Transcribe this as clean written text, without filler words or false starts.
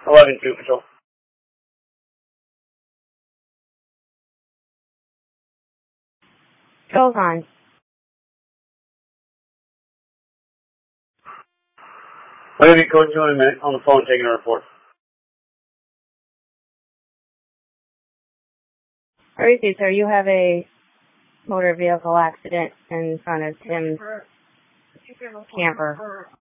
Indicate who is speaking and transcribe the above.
Speaker 1: 11-2 Patrol.
Speaker 2: Patrol's on.
Speaker 1: I'm going to be code 2 in a minute on the phone taking a report.
Speaker 2: Earthy, sir, you have a motor vehicle accident in front of Tim's camper.